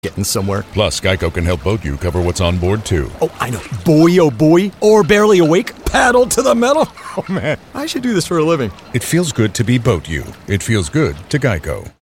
Getting somewhere. Plus, Geico can help boat you cover what's on board, too. Oh, I know. Boy, oh boy. Or barely awake. Paddle to the metal. Oh, man. I should do this for a living. It feels good to be boat you. It feels good to Geico.